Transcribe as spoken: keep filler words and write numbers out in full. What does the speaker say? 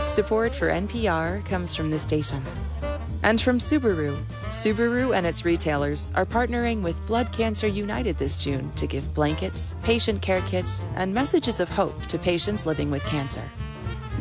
Support for N P R comes from the station. And from Subaru. Subaru and its retailers are partnering with Blood Cancer United this June to give blankets, patient care kits, and messages of hope to patients living with cancer.